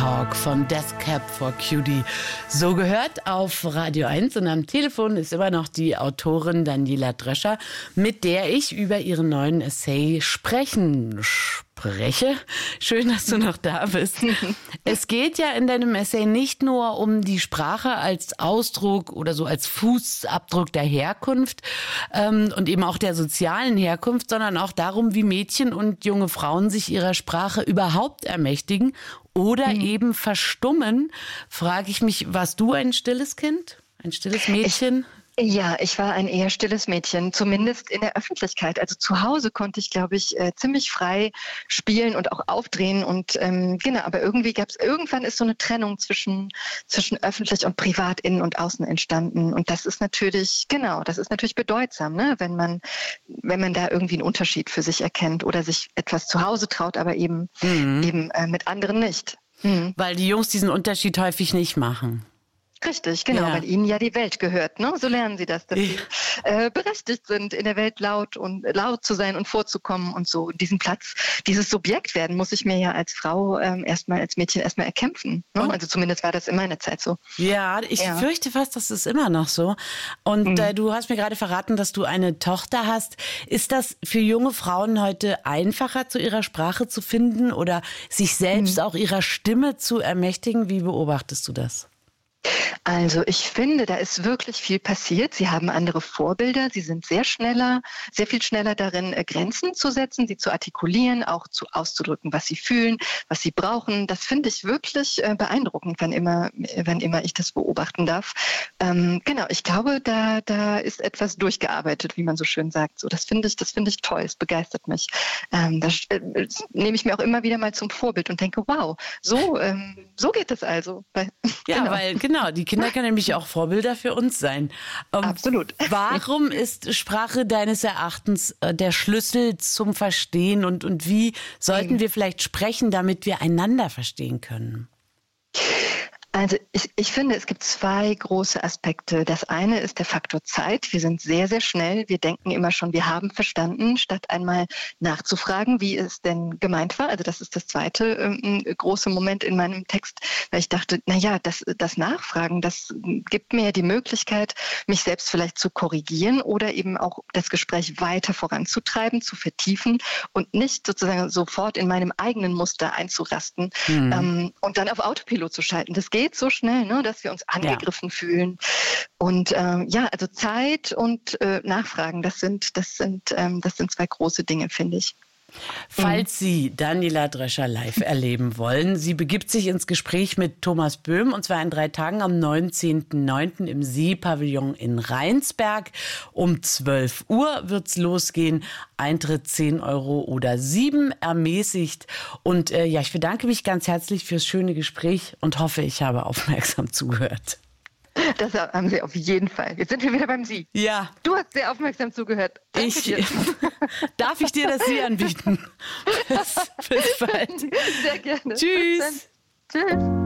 Talk von Death Cab for Cutie. So gehört auf Radio 1 und am Telefon ist immer noch die Autorin Daniela Drescher, mit der ich über ihren neuen Essay spreche. Schön, dass du noch da bist. Es geht ja in deinem Essay nicht nur um die Sprache als Ausdruck oder so als Fußabdruck der Herkunft und eben auch der sozialen Herkunft, sondern auch darum, wie Mädchen und junge Frauen sich ihrer Sprache überhaupt ermächtigen oder eben verstummen. Frage ich mich, warst du ein stilles Kind? Ein stilles Mädchen? Ja, ich war ein eher stilles Mädchen, zumindest in der Öffentlichkeit. Also zu Hause konnte ich, glaube ich, ziemlich frei spielen und auch aufdrehen. Und genau, aber irgendwann ist so eine Trennung zwischen öffentlich und privat, innen und außen entstanden. Und das ist natürlich, bedeutsam, ne? Wenn man da irgendwie einen Unterschied für sich erkennt oder sich etwas zu Hause traut, aber eben mit anderen nicht. Mhm. Weil die Jungs diesen Unterschied häufig nicht machen. Richtig, genau, weil ihnen ja die Welt gehört, ne? So lernen sie das, dass sie berechtigt sind, in der Welt laut zu sein und vorzukommen und so. Diesen Platz, dieses Subjekt werden, muss ich mir ja als Frau als Mädchen erstmal erkämpfen. Ne? Also zumindest war das in meiner Zeit so. Ja, ich fürchte fast, das ist immer noch so. Und du hast mir gerade verraten, dass du eine Tochter hast. Ist das für junge Frauen heute einfacher, zu ihrer Sprache zu finden oder sich selbst auch ihrer Stimme zu ermächtigen? Wie beobachtest du das? Also ich finde, da ist wirklich viel passiert. Sie haben andere Vorbilder. Sie sind sehr viel schneller darin, Grenzen zu setzen, sie zu artikulieren, auch auszudrücken, was sie fühlen, was sie brauchen. Das finde ich wirklich beeindruckend, wann immer ich das beobachten darf. Genau, ich glaube, da ist etwas durchgearbeitet, wie man so schön sagt. So, das finde ich toll. Es begeistert mich. Das nehme ich mir auch immer wieder mal zum Vorbild und denke, wow, so geht es also. Genau, die Kinder können nämlich auch Vorbilder für uns sein. Absolut. Warum ist Sprache deines Erachtens der Schlüssel zum Verstehen und wie sollten wir vielleicht sprechen, damit wir einander verstehen können? Also ich finde, es gibt zwei große Aspekte. Das eine ist der Faktor Zeit. Wir sind sehr, sehr schnell. Wir denken immer schon, wir haben verstanden, statt einmal nachzufragen, wie es denn gemeint war. Also das ist das zweite große Moment in meinem Text, weil ich dachte, das Nachfragen, das gibt mir die Möglichkeit, mich selbst vielleicht zu korrigieren oder eben auch das Gespräch weiter voranzutreiben, zu vertiefen und nicht sozusagen sofort in meinem eigenen Muster einzurasten und dann auf Autopilot zu schalten. Das geht so schnell, ne, dass wir uns angegriffen fühlen. Und also Zeit und Nachfragen, das sind zwei große Dinge, finde ich. Falls Sie Daniela Drescher live erleben wollen, sie begibt sich ins Gespräch mit Thomas Böhm und zwar in 3 Tagen am 19.09. im See-Pavillon in Rheinsberg. Um 12 Uhr wird's losgehen. Eintritt 10 € oder 7 ermäßigt. Und ich bedanke mich ganz herzlich fürs schöne Gespräch und hoffe, ich habe aufmerksam zugehört. Das haben Sie auf jeden Fall. Jetzt sind wir wieder beim Sie. Ja. Du hast sehr aufmerksam zugehört. Darf ich dir das Sie anbieten? Bis bald. Sehr gerne. Tschüss. Tschüss.